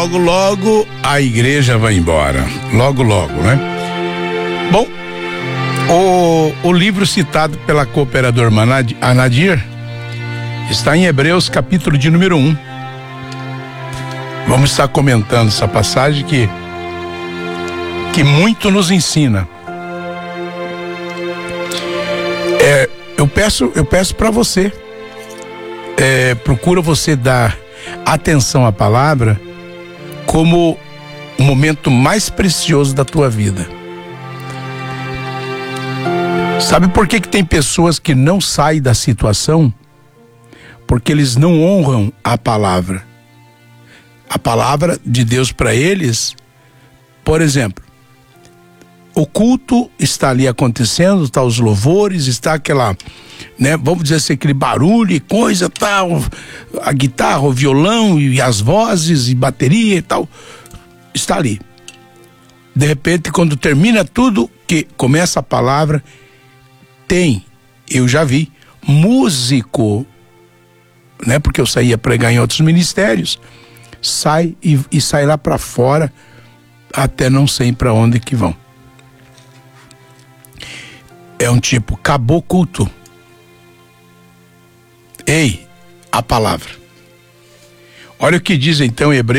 logo, logo a igreja vai embora. Logo, logo, né? Bom, o livro citado pela cooperadora Anadir está em Hebreus, capítulo de número 1. Vamos estar comentando essa passagem que muito nos ensina. Eu peço para você, procura você dar atenção à palavra como o momento mais precioso da tua vida. Sabe por que tem pessoas que não saem da situação? Porque eles não honram a palavra. A palavra de Deus para eles, por exemplo, o culto está ali acontecendo, está os louvores, está aquela, né, vamos dizer assim, aquele barulho e coisa tal, a guitarra, o violão e as vozes e bateria e tal, está ali. De repente, quando termina tudo, que começa a palavra, eu já vi, músico, né, porque eu saía pregar em outros ministérios, sai e sai lá para fora, até não sei para onde que vão. É um tipo, acabou o culto. Ei, a palavra. Olha o que diz então em Hebreus